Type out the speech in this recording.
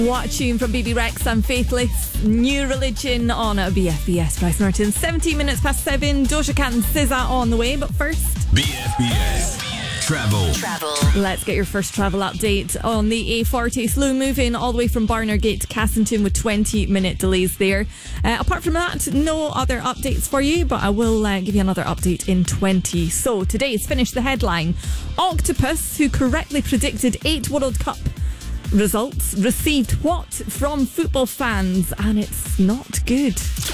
What tune from BB Rex and Faithless? New Religion on BFBS. Bryce Norton. 17 minutes past 7. Doja Cat and SZA on the way. But first, BFBS Travel. Let's get your first travel update on the A40. Slow moving all the way from Barnergate to Cassington with 20-minute delays there. Apart from that, no other updates for you, but I will give you another update in 20. So today's Finish the Headline. Octopus, who correctly predicted 8 World Cup results, received what from football fans? And it's not good.